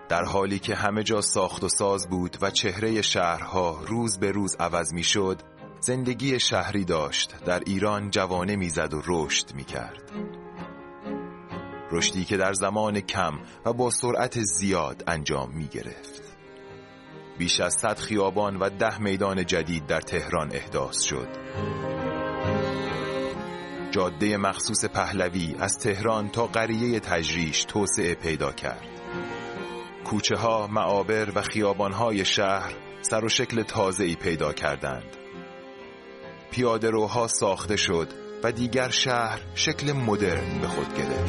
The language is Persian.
در حالی که همه جا ساخت و ساز بود و چهره شهرها روز به روز عوض می شد، زندگی شهری داشت در ایران جوانه می زد و رشد می کرد. رشدی که در زمان کم و با سرعت زیاد انجام می گرفت. بیش از 100 خیابان و 10 میدان جدید در تهران احداث شد. جاده مخصوص پهلوی از تهران تا قریه تجریش توسعه پیدا کرد. کوچه ها، معابر و خیابان های شهر سر و شکل تازه‌ای پیدا کردند. پیاده روها ساخته شد و دیگر شهر شکل مدرن به خود گرفت.